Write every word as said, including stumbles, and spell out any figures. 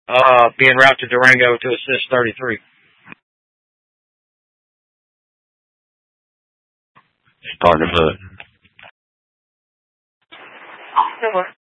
uh, being routed to Durango to assist thirty-three. Starting to put.